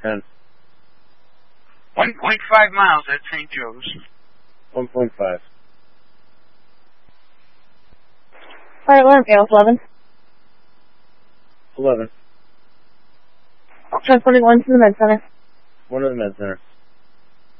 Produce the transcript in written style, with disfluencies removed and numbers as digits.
10. 1.5 miles at St. Joe's. 1.5. Fire alarm, ALS 11. 11. Transporting 1 to the med center. 1 to the med center.